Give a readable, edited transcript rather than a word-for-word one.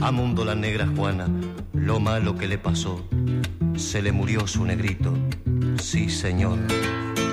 A Mundo la negra Juana, lo malo que le pasó, se le murió su negrito, sí señor.